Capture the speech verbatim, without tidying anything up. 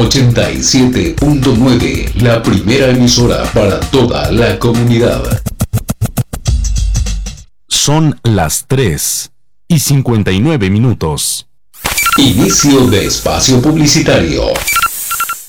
ochenta y siete punto nueve, la primera emisora para toda la comunidad. Son las tres y cincuenta y nueve minutos. Inicio de espacio publicitario.